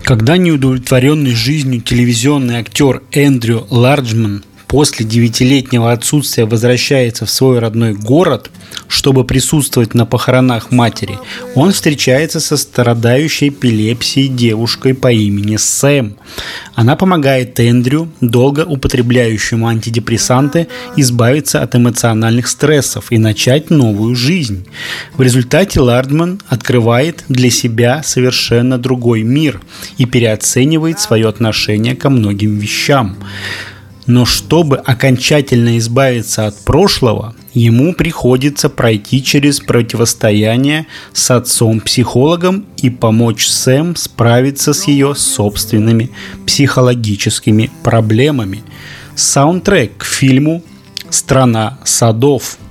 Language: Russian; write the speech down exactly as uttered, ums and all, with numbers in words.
Когда неудовлетворенный жизнью телевизионный актер Эндрю Ларджман после девятилетнего отсутствия возвращается в свой родной город, чтобы присутствовать на похоронах матери, он встречается со страдающей эпилепсией девушкой по имени Сэм. Она помогает Эндрю, долго употребляющему антидепрессанты, избавиться от эмоциональных стрессов и начать новую жизнь. В результате Ларджман открывает для себя совершенно другой мир и переоценивает свое отношение ко многим вещам. Но чтобы окончательно избавиться от прошлого, ему приходится пройти через противостояние с отцом-психологом и помочь Сэм справиться с ее собственными психологическими проблемами. Саундтрек к фильму «Страна садов».